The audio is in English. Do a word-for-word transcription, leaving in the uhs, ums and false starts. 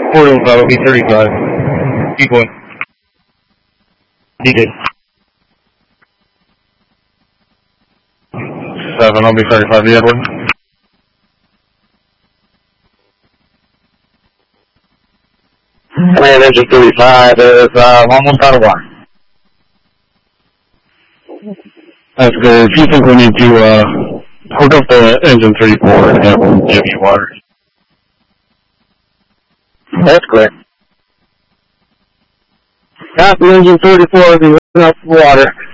four oh five, I'll be thirty-five. Keep going. D J. seven, I'll be thirty-five, the Edward. Man, engine thirty-five is uh, almost out of water. That's good. If you think we need to uh, hook up the engine thirty-four and have them give you water. That's correct. Got the engine thirty-four is enough water.